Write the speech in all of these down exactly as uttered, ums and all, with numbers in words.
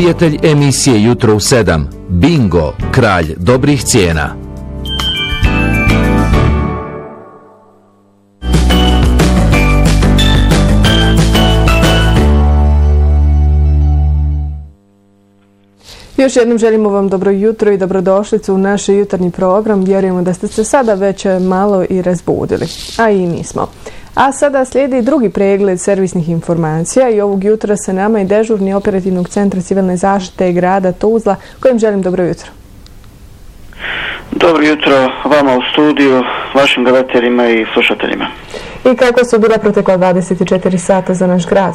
Prijatelj emisije Jutro u sedam, Bingo, kralj dobrih cijena. Još jednom želimo vam dobro jutro i dobrodošlicu u naš jutarnji program. Vjerujemo da ste se sada već malo i razbudili, a i mi smo. A sada slijedi drugi pregled servisnih informacija i ovog jutra sa nama je dežurni operativnog centra civilne zaštite grada Tuzla, kojem želim dobro jutro. Dobro jutro vama u studiju, vašim gledateljima i slušateljima. I kako su bila protekla dvadeset četiri sata za naš grad?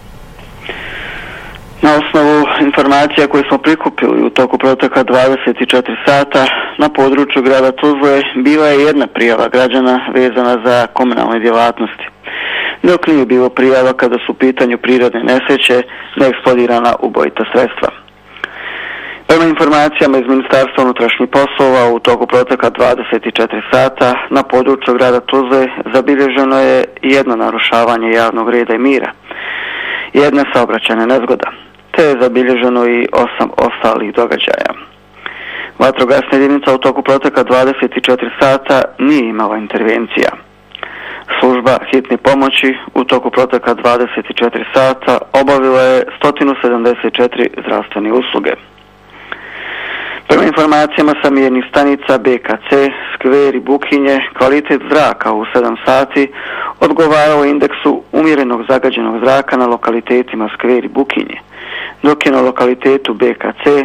Na osnovu informacija koje smo prikupili u toku protekla dvadeset četiri sata na području grada Tuzle bila je jedna prijava građana vezana za komunalne djelatnosti, dok nije bilo prijava kada su u pitanju prirodne nesreće neeksplodirana ubojita sredstva. Prema informacijama iz Ministarstva unutrašnjih poslova u toku protekla dvadeset četiri sata na području grada Tuzle zabilježeno je jedno narušavanje javnog reda i mira, jedna saobraćajna nezgoda, te je zabilježeno i osam ostalih događaja. Vatrogasna jedinica u toku protekla dvadeset četiri sata nije imala intervencija. Služba hitne pomoći u toku protekla dvadeset četiri sata obavila je sto sedamdeset četiri zdravstvene usluge. Prema informacijama sa mjernih stanica B K C, Skver i Bukinje, kvalitet zraka u sedam sati odgovarao indeksu umjerenog zagađenog zraka na lokalitetima Skver i Bukinje, dok je na lokalitetu B K C